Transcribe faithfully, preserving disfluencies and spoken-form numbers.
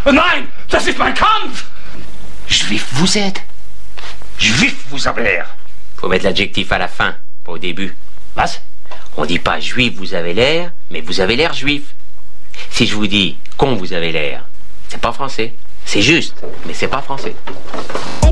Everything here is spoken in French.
Nein, das ist mein Kampf! Juif vous êtes. Juif vous avez l'air. Faut mettre l'adjectif à la fin, pas au début. Was? On dit pas juif vous avez l'air, mais vous avez l'air juif. Si je vous dis con vous avez l'air, c'est pas français. C'est juste, mais c'est pas français.